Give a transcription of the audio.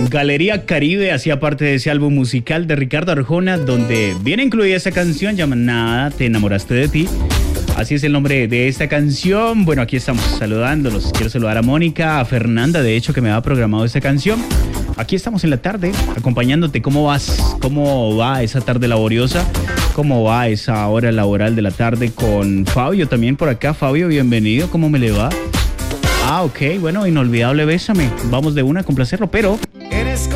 Galería Caribe hacía parte de ese álbum musical de Ricardo Arjona, donde viene incluida esa canción llamada Te enamoraste de ti. Así es el nombre de esta canción. Bueno, aquí estamos saludándolos. Quiero saludar a Mónica, a Fernanda, de hecho, que me ha programado esta canción. Aquí estamos en la tarde, acompañándote. ¿Cómo vas? ¿Cómo va esa tarde laboriosa? ¿Cómo va esa hora laboral de la tarde con Fabio también por acá? Fabio, bienvenido. ¿Cómo me le va? Ah, ok, bueno, inolvidable Bésame. Vamos de una a complacerlo, pero